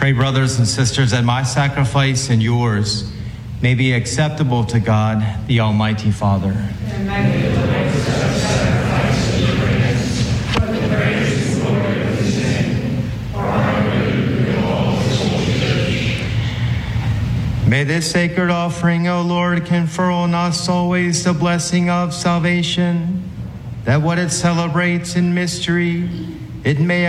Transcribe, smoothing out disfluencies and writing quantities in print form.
Pray, brothers and sisters, that my sacrifice and yours may be acceptable to God, the Almighty Father. And may the delights of sacrifice be praised, for the praise and glory of his name, for our good and all his holy church. May this sacred offering, O Lord, confer on us always the blessing of salvation, that what it celebrates in mystery, it may